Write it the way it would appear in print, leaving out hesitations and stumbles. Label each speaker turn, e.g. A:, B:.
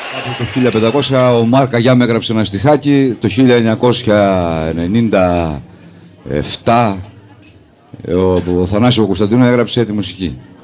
A: Από το 1500 ο Μάρκα Γιάμ έγραψε ένα στιχάκι, το 1997 ο Θανάσης Κωνσταντίνου έγραψε τη μουσική.